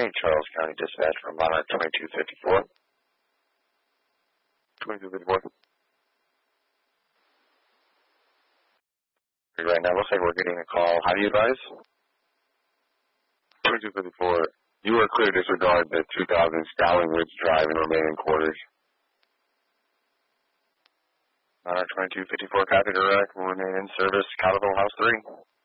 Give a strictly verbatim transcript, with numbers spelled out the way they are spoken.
Saint Charles County Dispatch from Monarch twenty-two fifty-four. twenty-two fifty-four. Right now, looks like we're getting a call. How do you advise? twenty-two fifty-four. You are clear to disregard the two thousand Stowing Ridge Drive and remain in quarters. Monarch twenty-two fifty-four, copy direct, will remain in service, Colorado House three.